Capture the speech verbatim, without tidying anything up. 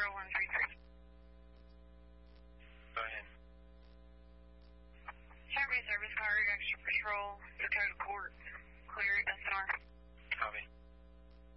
zero one three three. Go ahead. Chevy Service Car, Extra Patrol, Dakota Quarter.